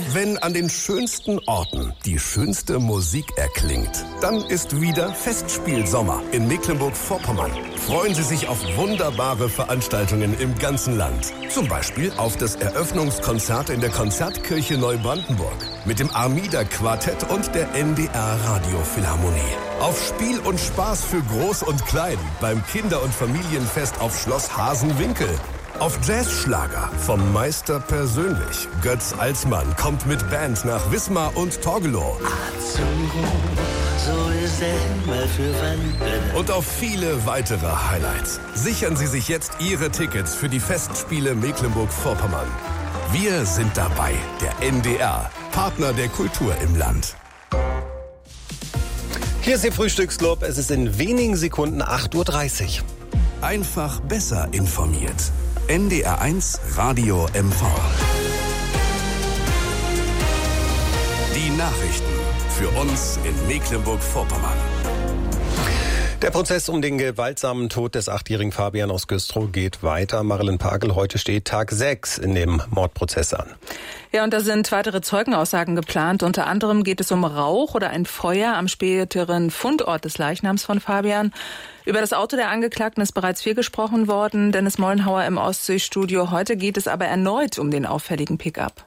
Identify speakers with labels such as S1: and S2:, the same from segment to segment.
S1: Wenn an den schönsten Orten die schönste Musik erklingt, dann ist wieder Festspielsommer in Mecklenburg-Vorpommern. Freuen Sie sich auf wunderbare Veranstaltungen im ganzen Land. Zum Beispiel auf das Eröffnungskonzert in der Konzertkirche Neubrandenburg mit dem Armida-Quartett und der NDR-Radiophilharmonie. Auf Spiel und Spaß für Groß und Klein beim Kinder- und Familienfest auf Schloss Hasenwinkel. Auf Jazzschlager vom Meister persönlich. Götz Alsmann kommt mit Band nach Wismar und Torgelow. Und auf viele weitere Highlights. Sichern Sie sich jetzt Ihre Tickets für die Festspiele Mecklenburg-Vorpommern. Wir sind dabei, der NDR, Partner der Kultur im Land.
S2: Hier ist Ihr Frühstücksclub. Es ist in wenigen Sekunden 8:30 Uhr.
S1: Einfach besser informiert. NDR1 Radio MV. Die Nachrichten für uns in Mecklenburg-Vorpommern.
S2: Der Prozess um den gewaltsamen Tod des 8-jährigen Fabian aus Güstrow geht weiter. Marilyn Pagel, heute steht Tag 6 in dem Mordprozess an.
S3: Ja, und da sind weitere Zeugenaussagen geplant. Unter anderem geht es um Rauch oder ein Feuer am späteren Fundort des Leichnams von Fabian. Über das Auto der Angeklagten ist bereits viel gesprochen worden. Dennis Mollenhauer im Ostseestudio. Heute geht es aber erneut um den auffälligen Pickup.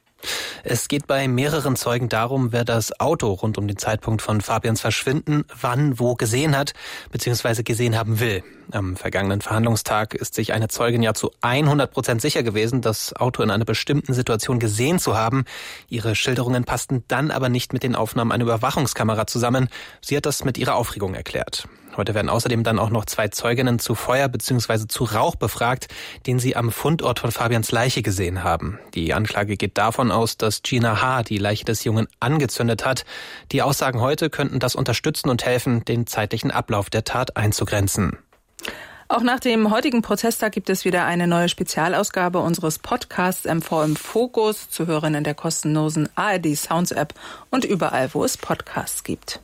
S4: Es geht bei mehreren Zeugen darum, wer das Auto rund um den Zeitpunkt von Fabians Verschwinden wann wo gesehen hat bzw. gesehen haben will. Am vergangenen Verhandlungstag ist sich eine Zeugin ja zu 100% sicher gewesen, das Auto in einer bestimmten Situation gesehen zu haben. Ihre Schilderungen passten dann aber nicht mit den Aufnahmen einer Überwachungskamera zusammen. Sie hat das mit ihrer Aufregung erklärt. Heute werden außerdem dann auch noch 2 Zeuginnen zu Feuer bzw. zu Rauch befragt, den sie am Fundort von Fabians Leiche gesehen haben. Die Anklage geht davon aus, dass Gina H. die Leiche des Jungen angezündet hat. Die Aussagen heute könnten das unterstützen und helfen, den zeitlichen Ablauf der Tat einzugrenzen.
S3: Auch nach dem heutigen Prozesstag gibt es wieder eine neue Spezialausgabe unseres Podcasts MV im Fokus, zu hören in der kostenlosen ARD Sounds App und überall, wo es Podcasts gibt.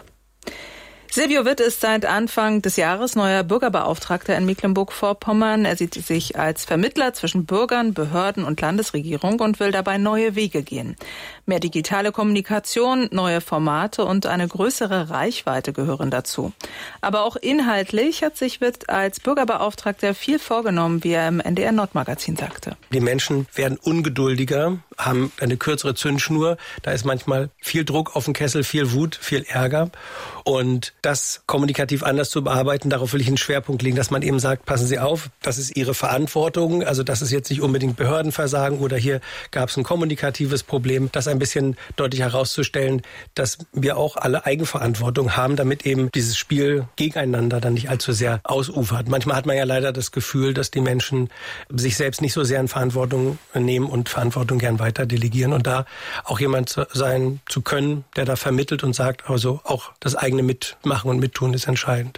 S3: Silvio Witt ist seit Anfang des Jahres neuer Bürgerbeauftragter in Mecklenburg-Vorpommern. Er sieht sich als Vermittler zwischen Bürgern, Behörden und Landesregierung und will dabei neue Wege gehen. Mehr digitale Kommunikation, neue Formate und eine größere Reichweite gehören dazu. Aber auch inhaltlich hat sich Witt als Bürgerbeauftragter viel vorgenommen, wie er im NDR Nordmagazin sagte.
S2: Die Menschen werden ungeduldiger, haben eine kürzere Zündschnur. Da ist manchmal viel Druck auf den Kessel, viel Wut, viel Ärger. Und das kommunikativ anders zu bearbeiten, darauf will ich einen Schwerpunkt legen, dass man eben sagt, passen Sie auf, das ist Ihre Verantwortung. Also das ist jetzt nicht unbedingt Behördenversagen oder hier gab es ein kommunikatives Problem. Das ein bisschen deutlich herauszustellen, dass wir auch alle Eigenverantwortung haben, damit eben dieses Spiel gegeneinander dann nicht allzu sehr ausufert. Manchmal hat man ja leider das Gefühl, dass die Menschen sich selbst nicht so sehr in Verantwortung nehmen und Verantwortung gern weiter delegieren. Und da auch jemand sein zu können, der da vermittelt und sagt, also auch das eigene Mitmachen und Mittun ist entscheidend.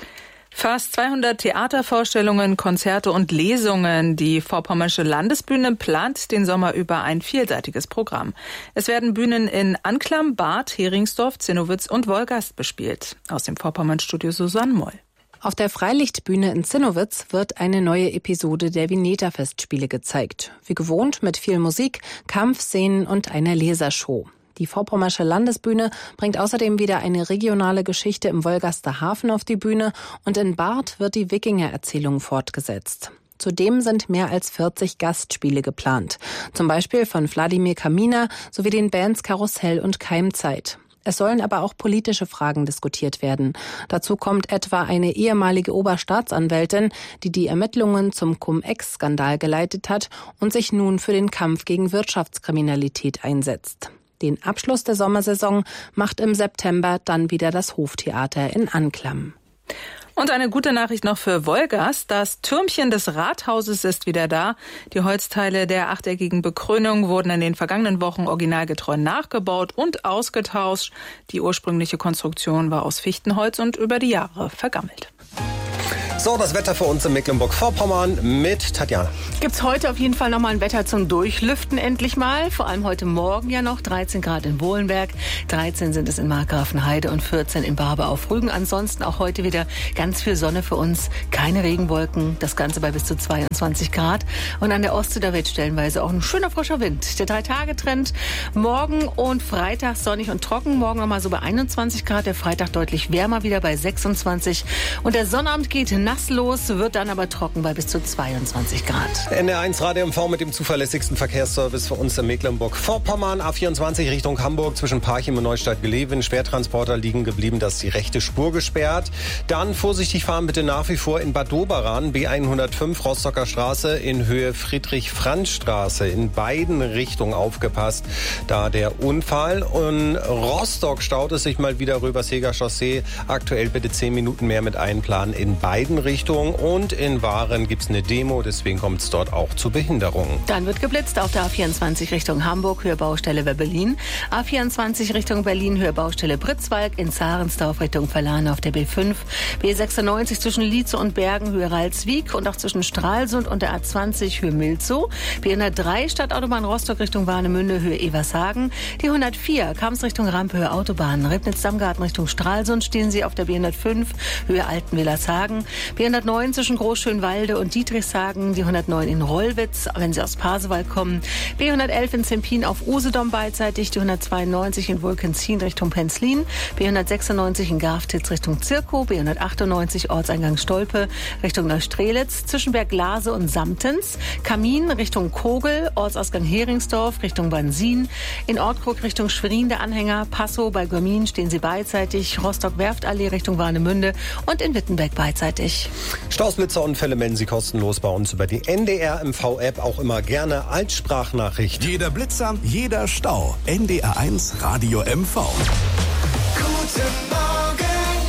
S3: Fast 200 Theatervorstellungen, Konzerte und Lesungen. Die Vorpommersche Landesbühne plant den Sommer über ein vielseitiges Programm. Es werden Bühnen in Anklam, Barth, Heringsdorf, Zinnowitz und Wolgast bespielt. Aus dem Vorpommern-Studio Susanne Moll.
S5: Auf der Freilichtbühne in Zinnowitz wird eine neue Episode der Vineta-Festspiele gezeigt. Wie gewohnt mit viel Musik, Kampfszenen und einer Lesershow. Die Vorpommersche Landesbühne bringt außerdem wieder eine regionale Geschichte im Wolgaster Hafen auf die Bühne und in Barth wird die Wikinger-Erzählung fortgesetzt. Zudem sind mehr als 40 Gastspiele geplant. Zum Beispiel von Wladimir Kaminer sowie den Bands Karussell und Keimzeit. Es sollen aber auch politische Fragen diskutiert werden. Dazu kommt etwa eine ehemalige Oberstaatsanwältin, die die Ermittlungen zum Cum-Ex-Skandal geleitet hat und sich nun für den Kampf gegen Wirtschaftskriminalität einsetzt. Den Abschluss der Sommersaison macht im September dann wieder das Hoftheater in Anklam.
S3: Und eine gute Nachricht noch für Wolgast. Das Türmchen des Rathauses ist wieder da. Die Holzteile der achteckigen Bekrönung wurden in den vergangenen Wochen originalgetreu nachgebaut und ausgetauscht. Die ursprüngliche Konstruktion war aus Fichtenholz und über die Jahre vergammelt.
S6: So, das Wetter für uns in Mecklenburg-Vorpommern mit Tatjana.
S7: Gibt's heute auf jeden Fall nochmal ein Wetter zum Durchlüften endlich mal. Vor allem heute Morgen ja noch 13 Grad in Bohlenberg, 13 sind es in Markgrafenheide und 14 in Barbe auf Rügen. Ansonsten auch heute wieder ganz viel Sonne für uns, keine Regenwolken, das Ganze bei bis zu 22 Grad. Und an der Ostsee, da weht stellenweise auch ein schöner frischer Wind. Der 3-Tage-Trend morgen und Freitag sonnig und trocken. Morgen nochmal so bei 21 Grad, der Freitag deutlich wärmer wieder bei 26. Und der Sonnabend geht nass los, wird dann aber trocken bei bis zu 22 Grad.
S6: NDR1 Radio MV mit dem zuverlässigsten Verkehrsservice für uns in Mecklenburg-Vorpommern. A24 Richtung Hamburg zwischen Parchim und Neustadt-Gelewen. Schwertransporter liegen geblieben, das ist die rechte Spur gesperrt. Dann vorsichtig fahren bitte nach wie vor in Bad Doberan, B105 Rostocker Straße in Höhe Friedrich-Franz-Straße. In beiden Richtungen aufgepasst, da der Unfall. Und Rostock staut es sich mal wieder rüber Seger Chaussee. Aktuell bitte 10 Minuten mehr mit einplanen in beiden Richtungen. Und in Waren gibt es eine Demo, deswegen kommt es dort auch zu Behinderungen.
S7: Dann wird geblitzt auf der A24 Richtung Hamburg, Höhe Baustelle Webbelin. A24 Richtung Berlin, Höhe Baustelle Britzwalk. In Zarensdorf Richtung Verlan auf der B5. B96 zwischen Lietze und Bergen, Höhe Ralswiek. Und auch zwischen Stralsund und der A20, Höhe Milzow. B103 Stadtautobahn Rostock Richtung Warnemünde, Höhe Evershagen. Die 104 Kamms Richtung Rampe, Höhe Autobahn. Ribnitz-Dammgarten Richtung Stralsund stehen Sie auf der B105, Höhe Altenwillershagen. B109 zwischen Großschönwalde und Dietrichshagen. Die 109 in Rollwitz, wenn Sie aus Pasewalk kommen. B111 in Zempin auf Usedom beidseitig. Die 192 in Wulkenzien Richtung Penzlin. B196 in Garftitz Richtung Zirkow. B198 Ortseingang Stolpe Richtung Neustrelitz. Zwischen Berglase und Samtens. Kamin Richtung Kogel. Ortsausgang Heringsdorf Richtung Bansin. In Ortkrug Richtung Schwerin der Anhänger. Passow bei Görmin stehen Sie beidseitig. Rostock-Werftallee Richtung Warnemünde. Und in Wittenberg beidseitig.
S6: Stausblitzerunfälle melden Sie kostenlos bei uns über die NDR MV-App, auch immer gerne als Sprachnachricht.
S1: Jeder Blitzer, jeder Stau. NDR1 Radio MV.
S8: Guten Morgen.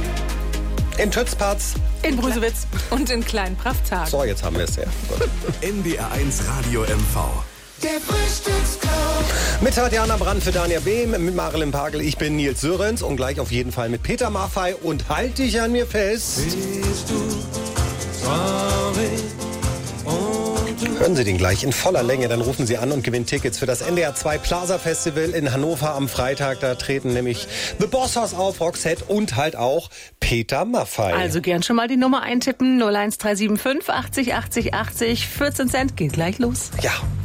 S6: In Tützpatz.
S7: In Brusewitz.
S3: Und in Kleinprachtag.
S6: So, jetzt haben wir es ja.
S1: NDR1 Radio MV.
S8: Der Frühstücksclub.
S6: Mit Tatjana Brandt für Daniel Behm, mit Marilyn Pagel, ich bin Nils Sörens und gleich auf jeden Fall mit Peter Maffay und halt dich an mir fest.
S8: Bist du traurig?
S6: Hören Sie den gleich in voller Länge, dann rufen Sie an und gewinnen Tickets für das NDR 2 Plaza Festival in Hannover am Freitag. Da treten nämlich The Boss Hoss auf, Roxette und halt auch Peter Maffay.
S7: Also gern schon mal die Nummer eintippen, 01375 80 80 80, 14 Cent, geht gleich los.
S6: Ja.